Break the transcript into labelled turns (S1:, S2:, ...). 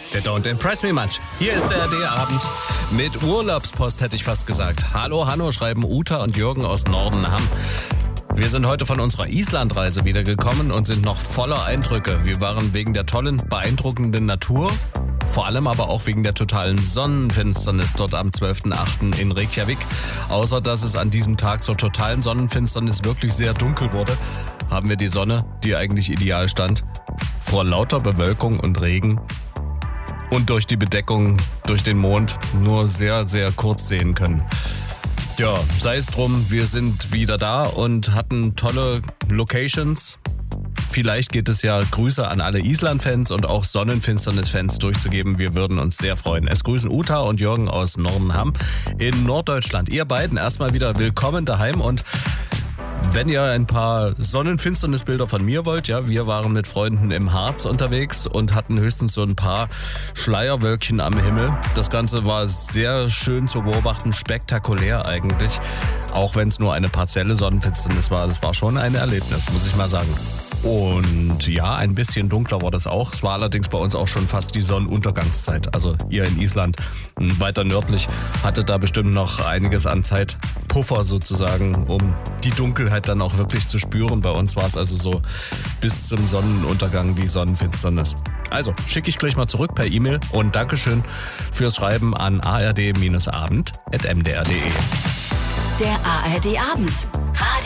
S1: Der Don't Impress Me Much. Hier ist der ARD-Abend mit Urlaubspost, hätte ich fast gesagt. Hallo, Hanno, schreiben Uta und Jürgen aus Nordenham. Wir sind heute von unserer Islandreise wiedergekommen und sind noch voller Eindrücke. Wir waren wegen der tollen, beeindruckenden Natur, vor allem aber auch wegen der totalen Sonnenfinsternis dort am 12.8. in Reykjavik. Außer dass es an diesem Tag zur totalen Sonnenfinsternis wirklich sehr dunkel wurde, haben wir die Sonne, die eigentlich ideal stand, vor lauter Bewölkung und Regen und durch die Bedeckung durch den Mond nur sehr, sehr kurz sehen können. Ja, sei es drum, wir sind wieder da und hatten tolle Locations. Vielleicht geht es ja, Grüße an alle Island-Fans und auch Sonnenfinsternis-Fans durchzugeben. Wir würden uns sehr freuen. Es grüßen Uta und Jürgen aus Nordenham in Norddeutschland. Ihr beiden erstmal wieder willkommen daheim und wenn ihr ein paar Sonnenfinsternisbilder von mir wollt, ja, wir waren mit Freunden im Harz unterwegs und hatten höchstens so ein paar Schleierwölkchen am Himmel. Das Ganze war sehr schön zu beobachten, spektakulär eigentlich, auch wenn es nur eine partielle Sonnenfinsternis war. Das war schon ein Erlebnis, muss ich mal sagen. Und ja, ein bisschen dunkler war das auch. Es war allerdings bei uns auch schon fast die Sonnenuntergangszeit. Also ihr in Island, weiter nördlich, hattet da bestimmt noch einiges an Zeit, Puffer sozusagen, um die Dunkelheit dann auch wirklich zu spüren. Bei uns war es also so bis zum Sonnenuntergang die Sonnenfinsternis. Also schicke ich gleich mal zurück per E-Mail und Dankeschön fürs Schreiben an ard-abend@mdr.de.
S2: Der ARD-Abend.